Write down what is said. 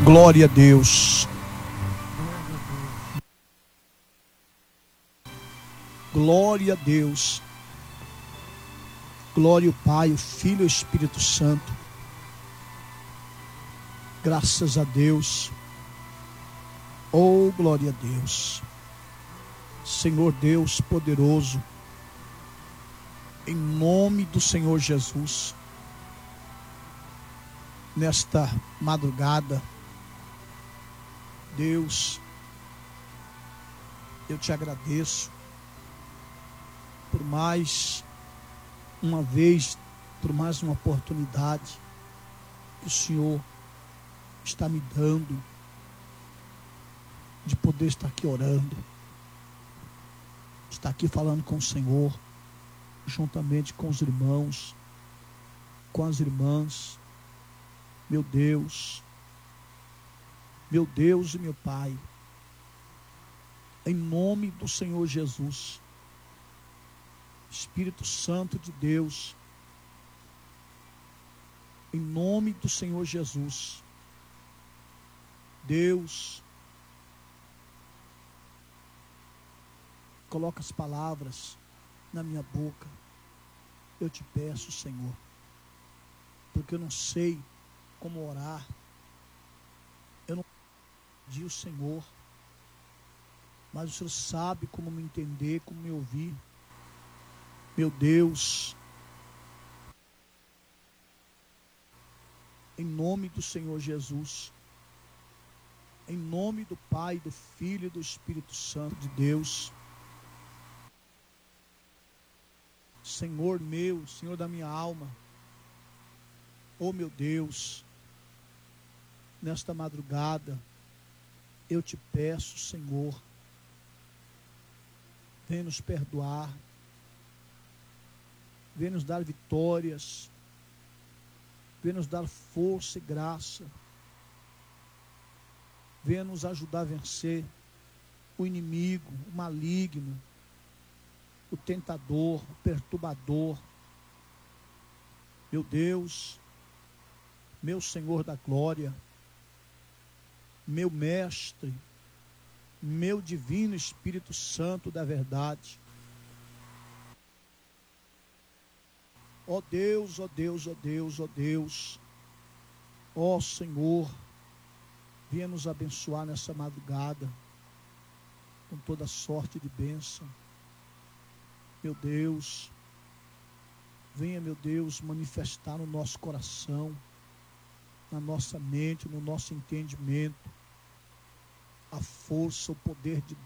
Glória a Deus. Glória a Deus. Glória ao Pai, o Filho e o Espírito Santo. Graças a Deus. Oh, glória a Deus. Senhor Deus poderoso, em nome do Senhor Jesus, nesta madrugada, Deus, eu te agradeço por mais uma vez, por mais uma oportunidade que o Senhor está me dando de poder estar aqui orando, estar aqui falando com o Senhor, juntamente com os irmãos, com as irmãs. Meu Deus e meu Pai, em nome do Senhor Jesus, Espírito Santo de Deus, em nome do Senhor Jesus, Deus, coloca as palavras na minha boca. Eu te peço, Senhor, porque eu não sei como orar, eu não pedi o Senhor, mas o Senhor sabe como me entender, como me ouvir. Meu Deus, em nome do Senhor Jesus, em nome do Pai, do Filho e do Espírito Santo de Deus, Senhor meu, Senhor da minha alma, oh meu Deus, nesta madrugada, eu te peço, Senhor, vem nos perdoar, vem nos dar vitórias, vem nos dar força e graça, vem nos ajudar a vencer o inimigo, o maligno, o tentador, o perturbador. Meu Deus, meu Senhor da glória, meu Mestre, meu divino Espírito Santo da verdade. Ó Deus, ó Deus, ó Deus, ó Deus, ó Senhor, venha nos abençoar nessa madrugada com toda sorte de bênção. Meu Deus, venha, meu Deus, manifestar no nosso coração, na nossa mente, no nosso entendimento, a força, o poder de